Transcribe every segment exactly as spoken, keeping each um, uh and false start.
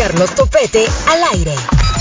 Carlos Topete al aire.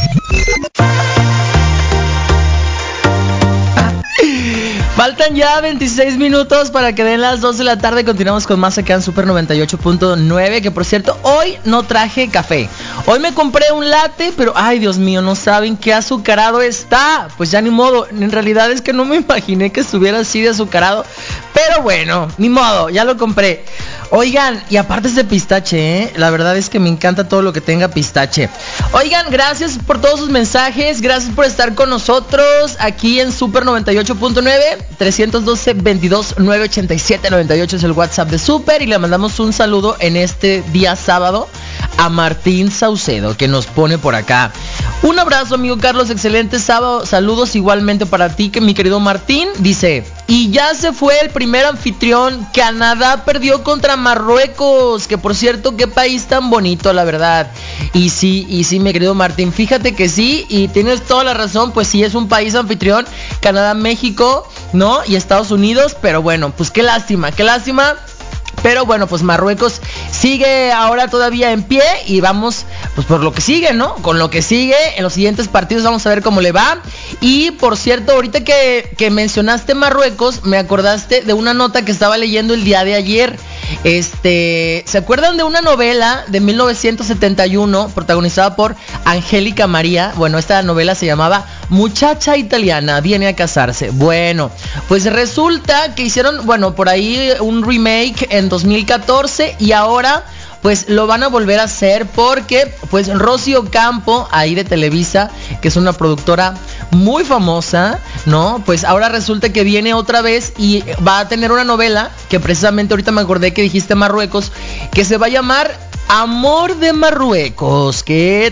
Faltan ya veintiséis minutos para que den las dos de la tarde. Continuamos con más acá en Super noventa y ocho punto nueve. Que por cierto, hoy no traje café. Hoy me compré un latte, pero ay Dios mío, no saben qué azucarado está. Pues ya ni modo, en realidad es que no me imaginé que estuviera así de azucarado. Pero bueno, ni modo, ya lo compré. Oigan, y aparte es de pistache, ¿eh? La verdad es que me encanta todo lo que tenga pistache. Oigan, gracias por todos sus mensajes. Gracias por estar con nosotros aquí en Super noventa y ocho punto nueve. tres uno dos, veintidós, nueve ochenta y siete, noventa y ocho es el WhatsApp de Super. Y le mandamos un saludo en este día sábado a Martín Saucedo, que nos pone por acá. Un abrazo, amigo Carlos, excelente sábado. Saludos igualmente para ti, que mi querido Martín. Dice, y ya se fue el primer anfitrión. Canadá perdió contra Marruecos, que por cierto, qué país tan bonito, la verdad. Y sí, y sí, mi querido Martín, fíjate que sí, y tienes toda la razón, pues sí, es un país anfitrión, Canadá, México, ¿no? Y Estados Unidos, pero bueno, pues qué lástima, qué lástima. Pero bueno, pues Marruecos sigue ahora todavía en pie y vamos pues por lo que sigue, ¿no? Con lo que sigue en los siguientes partidos vamos a ver cómo le va. Y por cierto, ahorita que, que mencionaste Marruecos, me acordaste de una nota que estaba leyendo el día de ayer. Este, ¿se acuerdan de una novela de mil novecientos setenta y uno protagonizada por Angélica María? Bueno, esta novela se llamaba Muchacha Italiana viene a casarse. Bueno, pues resulta que hicieron, bueno, por ahí un remake en dos mil catorce y ahora pues lo van a volver a hacer porque pues Rosy Ocampo, ahí de Televisa, que es una productora muy famosa, ¿no? Pues ahora resulta que viene otra vez y va a tener una novela que precisamente ahorita me acordé que dijiste Marruecos, que se va a llamar Amor de Marruecos. ¿Qué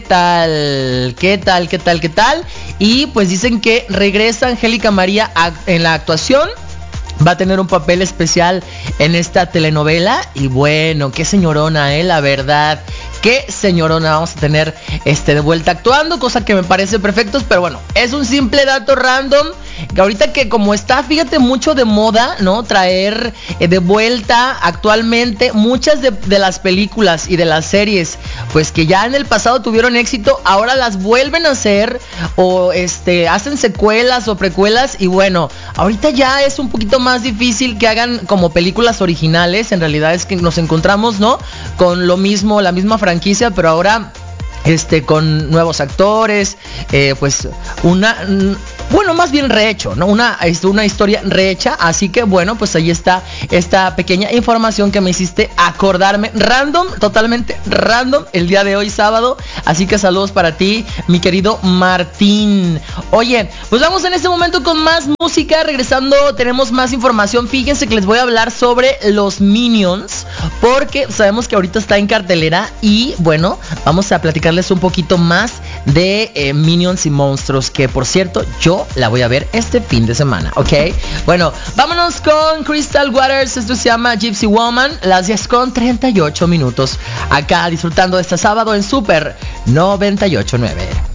tal? ¿Qué tal? ¿Qué tal? ¿Qué tal? Y pues dicen que regresa Angélica María a, en la actuación. Va a tener un papel especial en esta telenovela. Y bueno, qué señorona, eh, la verdad. Qué señorona vamos a tener este de vuelta actuando, cosa que me parece perfecto. Pero bueno, es un simple dato random. Que ahorita que como está, fíjate, mucho de moda, ¿no? Traer eh, de vuelta actualmente muchas de, de las películas y de las series, pues que ya en el pasado tuvieron éxito, ahora las vuelven a hacer o este hacen secuelas o precuelas. Y bueno, ahorita ya es un poquito más difícil que hagan como películas originales. En realidad es que nos encontramos, ¿no? Con lo mismo, la misma franquicia, pero ahora este con nuevos actores, eh, pues una bueno, más bien rehecho, ¿no? Una, una historia rehecha. Así que bueno, pues ahí está esta pequeña información que me hiciste acordarme. Random, totalmente random el día de hoy sábado. Así que saludos para ti, mi querido Martín. Oye, pues vamos en este momento con más música. Regresando tenemos más información. Fíjense que les voy a hablar sobre los Minions, porque sabemos que ahorita está en cartelera. Y bueno, vamos a platicarles un poquito más de eh, Minions y Monstruos, que por cierto yo la voy a ver este fin de semana, ¿ok? Bueno, vámonos con Crystal Waters. Esto se llama Gypsy Woman. Las diez con treinta y ocho minutos. Acá disfrutando de este sábado en Super noventa y ocho punto nueve.